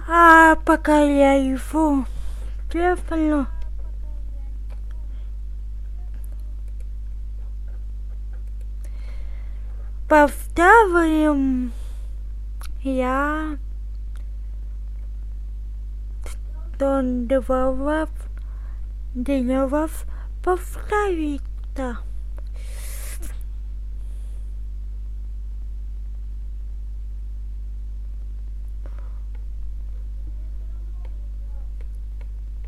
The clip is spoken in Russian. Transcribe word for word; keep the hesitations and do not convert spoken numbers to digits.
А пока я его телефону повторим, я тон два дневов повторить-то.